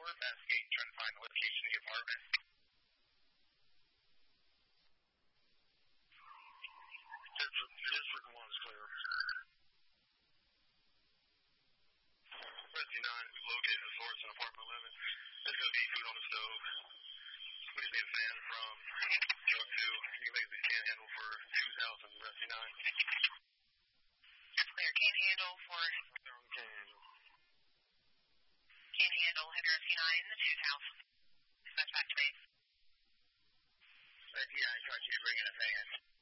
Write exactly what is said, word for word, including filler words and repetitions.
we're investigating, trying to find the location of the apartment. District one is clear. Rescue nine, we located the source in apartment eleven. There's going to be food on the stove. We just need a fan from drug two. You can make the can handle for two thousand, Rescue nine. Clear, can handle for... Can handle. Can handle, heavy Rescue nine, the two thousand. That's back to base. Rescue nine, try to bring in a fan.